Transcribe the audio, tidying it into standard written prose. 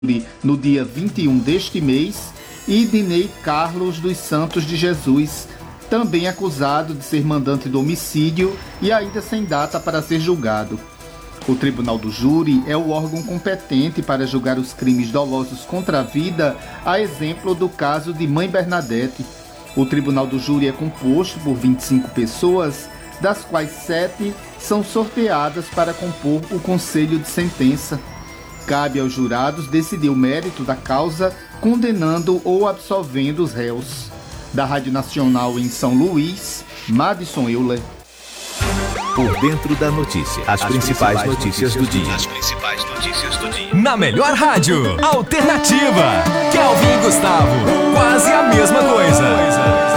no dia 21 deste mês, e Dinei Carlos dos Santos de Jesus, também acusado de ser mandante do homicídio e ainda sem data para ser julgado. O Tribunal do Júri é o órgão competente para julgar os crimes dolosos contra a vida, a exemplo do caso de Mãe Bernadette. O Tribunal do Júri é composto por 25 pessoas, das quais 7 são sorteadas para compor o conselho de sentença. Cabe aos jurados decidir o mérito da causa, condenando ou absolvendo os réus. Da Rádio Nacional em São Luís, Madison Euler. Por dentro da notícia. As principais notícias do dia. Na melhor rádio, Alternativa. Kelvin e Gustavo, quase a mesma coisa.